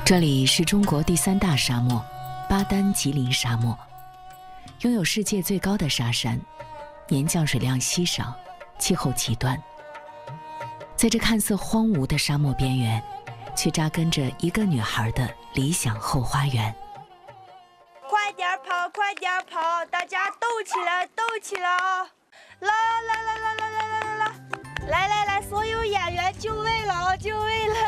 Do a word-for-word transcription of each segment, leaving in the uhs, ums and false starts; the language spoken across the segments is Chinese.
这里是中国第三大沙漠巴丹吉林沙漠，拥有世界最高的沙山，年降水量稀少，气候极端。在这看似荒芜的沙漠边缘，却扎根着一个女孩的理想后花园。 快点跑，快点跑，大家斗起来，斗起来啊！来来来来来来来来来，来来来，所有演员就位了啊，就位了！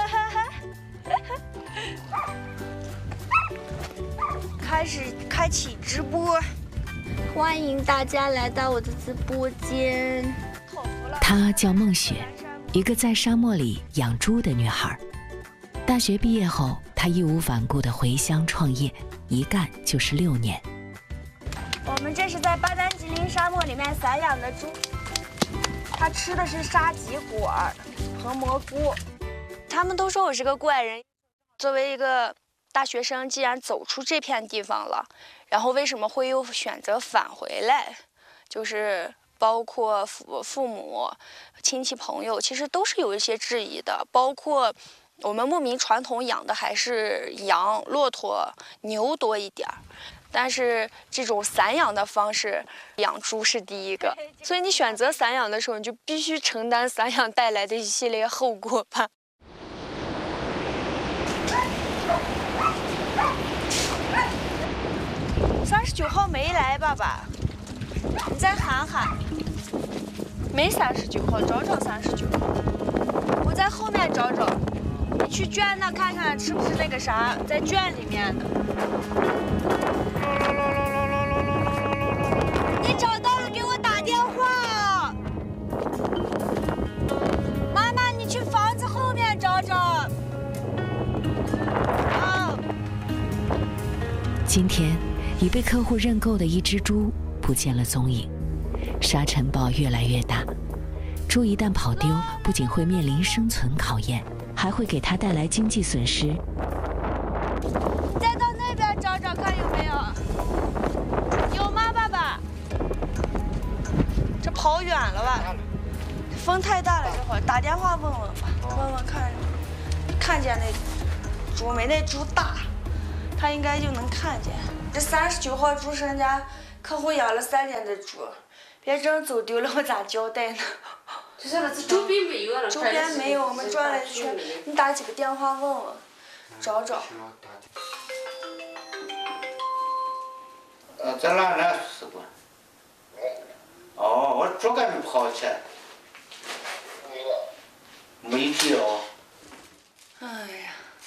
开始开启直播，欢迎大家来到我的直播间。 她叫孟雪，一个在沙漠里养猪的女孩。大学毕业后，她义无反顾地回乡创业，一干就是六年。 我们这是在巴丹吉林沙漠里面散养的猪，它吃的是沙棘果和蘑菇。他们都说我是个怪人。作为一个大学生，既然走出这片地方了，然后为什么会又选择返回来？就是包括父父母、亲戚朋友，其实都是有一些质疑的。包括我们牧民传统养的还是羊、骆驼、牛多一点儿，但是这种散养的方式，养猪是第一个。所以你选择散养的时候，你就必须承担散养带来的一系列后果吧。三十九号没来，爸爸，你再喊喊。没三十九号，找找三十九号。我在后面找找，你去圈那看看是不是那个啥，在圈里面的。你找到了，给我打电话。妈妈，你去房子后面找找。啊。 今天。已被客户认购的一只猪不见了踪影，沙尘暴越来越大，猪一旦跑丢，不仅会面临生存考验，还会给它带来经济损失。 再到那边找找看有没有，有吗，爸爸？这跑远了吧？风太大了，这会儿打电话问问吧，问问看，看见那猪没？那猪大，他应该就能看见。这三十九号猪是人家客户养了三年的猪，别真走丢了，我咋交代呢？ 这是这周边没有了， 周边没有，我们转了一圈，你打几个电话问问，找找。 呃，在哪呢，师傅？哦，我猪还没跑起来。没丢。 哎呀。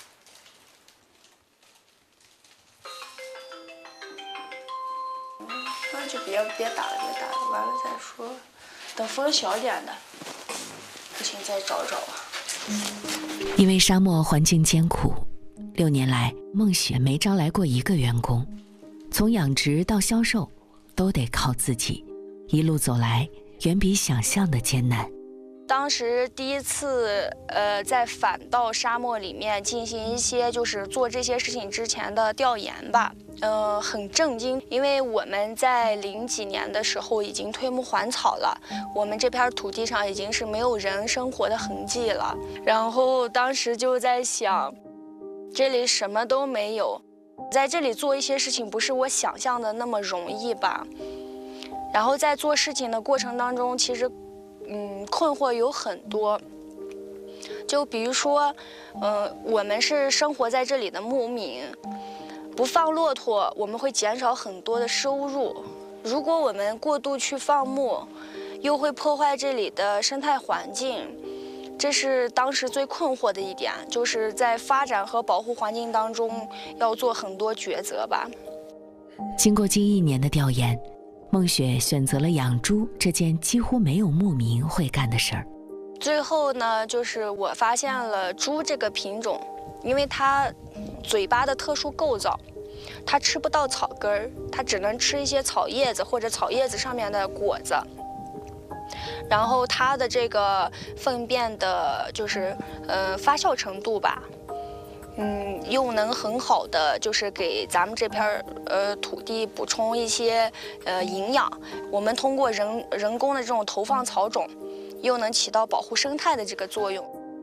那就别别打了，别打了，完了再说，等风小点的，不行再找找啊。 因为沙漠环境艰苦，六年来孟雪没招来过一个员工，从养殖到销售都得靠自己，一路走来远比想象的艰难。 当时第一次，呃，在返到沙漠里面进行一些就是做这些事情之前的调研吧，呃，很震惊，因为我们在零几年的时候已经推牧还草了，我们这片土地上已经是没有人生活的痕迹了。然后当时就在想，这里什么都没有，在这里做一些事情不是我想象的那么容易吧。然后在做事情的过程当中，其实。嗯，困惑有很多，就比如说，呃，我们是生活在这里的牧民，不放骆驼，我们会减少很多的收入。如果我们过度去放牧，又会破坏这里的生态环境，这是当时最困惑的一点，就是在发展和保护环境当中要做很多抉择吧。 经过近一年的调研，孟雪选择了养猪这件几乎没有牧民会干的事儿。 最后呢，就是我发现了猪这个品种，因为它嘴巴的特殊构造，它吃不到草根儿，它只能吃一些草叶子或者草叶子上面的果子。然后它的这个粪便的，就是呃发酵程度吧。嗯，又能很好的就是给咱们这片呃土地补充一些呃营养。我们通过人人工的这种投放草种，又能起到保护生态的这个作用。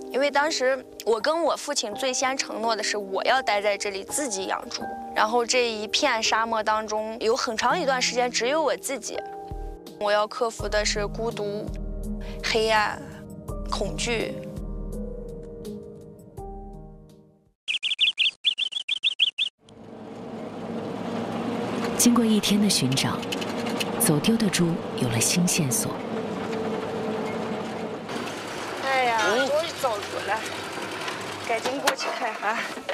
因为当时我跟我父亲最先承诺的是，我要待在这里自己养猪。然后这一片沙漠当中，有很长一段时间只有我自己，我要克服的是孤独、黑暗、恐惧。 经过一天的寻找，走丢的猪有了新线索。 哎呀，终于找着了，赶紧过去看看。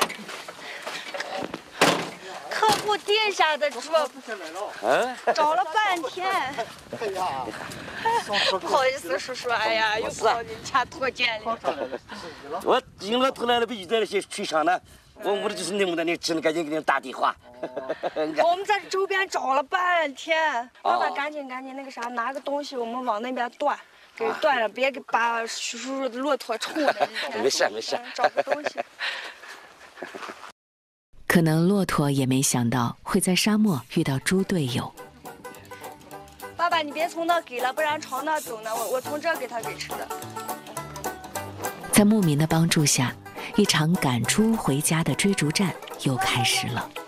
客户店下的猪， 嗯， 找了半天。 哎呀， 不好意思，叔叔，哎呀，又跑你家拖店里。 我因为头来了，不遇到那些吹响了，我我这就是那么的，你只能赶紧给你打电话。 我们在周边找了半天，爸爸赶紧赶紧那个啥，拿个东西，我们往那边断，给断了，别给把叔叔的骆驼冲了。 没事没事， 找个东西。 可能骆驼也没想到会在沙漠遇到猪队友。 爸爸，你别从那给了，不然朝那走呢。我我从这给他给吃的。 在牧民的帮助下，一场赶猪回家的追逐战又开始了。